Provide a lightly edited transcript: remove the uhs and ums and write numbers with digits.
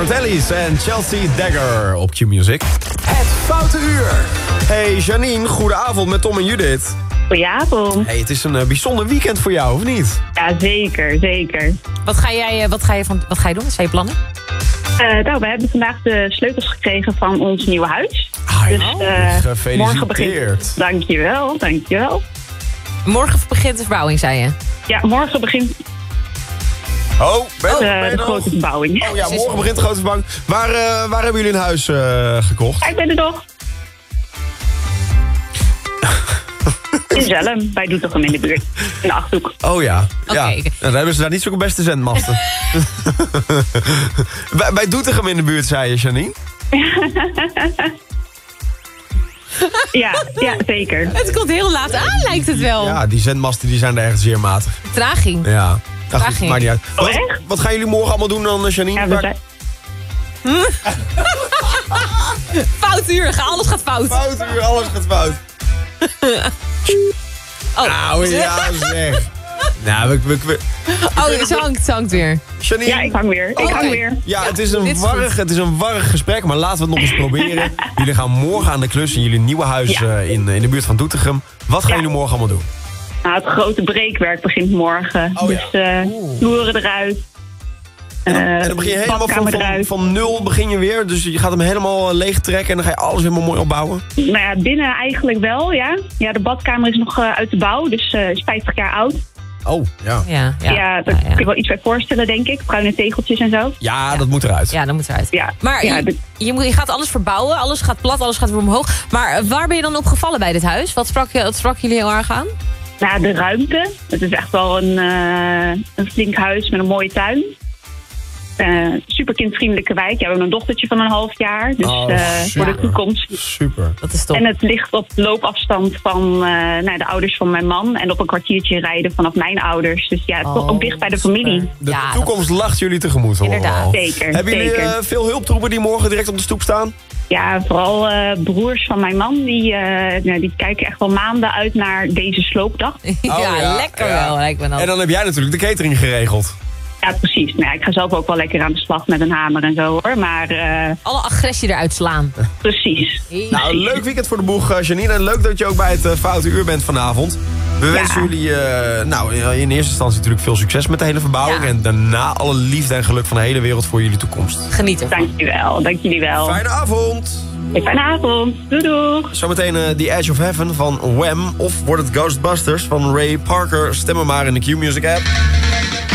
Fratellis en Chelsea Dagger op Q-Music. Het Foute Uur. Hey Janine, goedenavond met Tom en Judith. Goedenavond. Hey, het is een bijzonder weekend voor jou, of niet? Ja, zeker, zeker. Wat ga je doen? Wat zijn je plannen? We hebben vandaag de sleutels gekregen van ons nieuwe huis. Gefeliciteerd. Morgen begint... Dankjewel. Morgen begint de verbouwing, zei je? Ja, morgen begint de grote verbouwing. Oh ja, morgen begint de grote verbouwing. Waar hebben jullie een huis gekocht? Ik ben er toch. In Zelhem, bij Doetinchem in de buurt. In de Achterhoek. Oh ja. Okay. Ja. Dan hebben ze daar niet zo'n beste zendmasten. bij Doetinchem in de buurt, zei je, Janine? Ja, zeker. Het komt heel laat aan, lijkt het wel. Ja, die zendmasten die zijn daar echt zeer matig. Traging. Ja. Ach, maakt niet uit. Oh, echt? Wat gaan jullie morgen allemaal doen dan, Janine? Ja, Fout uur, alles gaat fout. Fout uur, alles gaat fout. Oh. Nou ja, zeg. Nou, Het hangt weer. Janine. Ja, ik hang weer. Ja, het is een warrig gesprek, maar laten we het nog eens proberen. Jullie gaan morgen aan de klus in jullie nieuwe huis in de buurt van Doetinchem. Wat gaan jullie morgen allemaal doen? Nou, het grote breekwerk begint morgen. Vloeren eruit. En dan begin je helemaal van nul begin je weer. Dus je gaat hem helemaal leeg trekken en dan ga je alles helemaal mooi opbouwen. Nou ja, binnen eigenlijk wel, ja. Ja, de badkamer is nog uit de bouw, dus is 50 jaar oud. Oh, ja. Ja, daar kun je wel iets bij voorstellen, denk ik. Bruine tegeltjes en zo. Ja, dat moet eruit. Ja, dat moet eruit. Ja. Maar je gaat alles verbouwen, alles gaat plat, alles gaat weer omhoog. Maar waar ben je dan op gevallen bij dit huis? Wat sprak jullie heel erg aan? Nou, de ruimte. Het is echt wel een flink huis met een mooie tuin. Super kindvriendelijke wijk. Ja, we hebben een dochtertje van 1,5 jaar. Dus voor de toekomst. Super. Dat is top. En het ligt op loopafstand van de ouders van mijn man. En op een kwartiertje rijden vanaf mijn ouders. Dus ja, toch ook dicht bij de familie. De toekomst lacht jullie tegemoet. Inderdaad. Zeker. Hebben jullie veel hulptroepen die morgen direct op de stoep staan? Ja, vooral broers van mijn man. Die kijken echt wel maanden uit naar deze sloopdag. Lekker wel, lijkt me dan. En dan heb jij natuurlijk de catering geregeld. Ja, precies. Nou, ik ga zelf ook wel lekker aan de slag met een hamer en zo, hoor. Maar, alle agressie eruut slaan. Precies. Nou, leuk weekend voor de boeg, Janine. En leuk dat je ook bij het Foute Uur bent vanavond. We wensen jullie in eerste instantie natuurlijk veel succes met de hele verbouwing. Ja. En daarna alle liefde en geluk van de hele wereld voor jullie toekomst. Geniet ervan. Dank jullie wel. Fijne avond. Fijne avond. Doei doei. Zometeen The Edge of Heaven van Wham. Of wordt het Ghostbusters van Ray Parker. Stem maar in de Q-Music app.